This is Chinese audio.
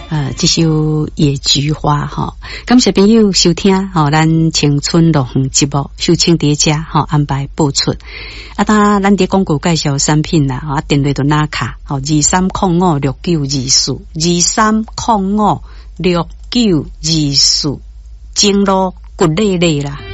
这首野菊花哈，感谢朋友收听吼，咱青春乐园节目秀清叠加吼安排播出。咱伫广告介绍产品啦，电话就拿卡吼23056924，23056924，经络骨累累啦。